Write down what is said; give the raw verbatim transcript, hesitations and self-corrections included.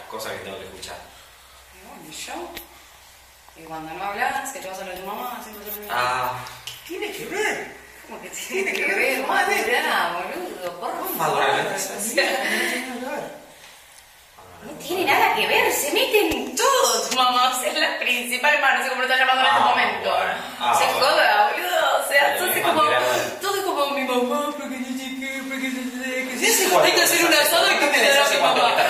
cosas que tengo que escuchar. Y bueno, ¿y yo? Y cuando no hablas, que te vas a lo de tu mamá, siempre te lo mismo. Ah, ¿Qué tiene que ver? ¿Cómo que tiene que ver? Madurá, boludo, por favor. O sea, no tiene nada que ver, se mete en todo tu mamá, o sea, es la principal, hermano, no sé cómo lo está llamando en este Ah, momento. bueno. Ah, se bueno. joda, boludo, o sea, Pero todo es es como, bandera. todo es como mi mamá, porque no sé qué, porque no sé qué, Sí, sí, hay que hacer un asado y que me dará mi mamá.